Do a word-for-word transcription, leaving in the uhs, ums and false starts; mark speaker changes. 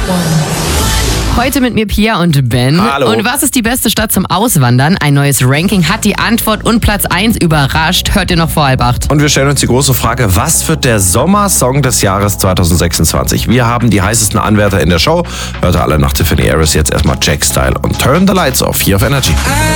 Speaker 1: Heute mit mir Pia und Ben.
Speaker 2: Hallo.
Speaker 1: Und was ist die beste Stadt zum Auswandern? Ein neues Ranking hat die Antwort und Platz eins überrascht. Hört ihr noch vor halb acht.
Speaker 2: Und wir stellen uns die große Frage, was wird der Sommersong des Jahres zwanzig sechsundzwanzig? Wir haben die heißesten Anwärter in der Show. Hört alle nach Tiffany Harris jetzt erstmal Jack Style und Turn the Lights Off hier auf Energy.